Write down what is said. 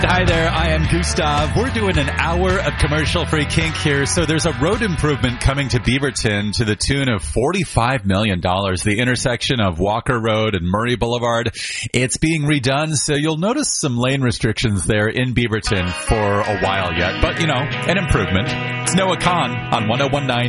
Hi there, I am Gustav. We're doing an hour of commercial-free kink here. So there's a road improvement coming to Beaverton to the tune of $45 million. The intersection of Walker Road and Murray Boulevard, it's being redone. So you'll notice some lane restrictions there in Beaverton for a while yet. But, an improvement. It's Noah Khan on 1019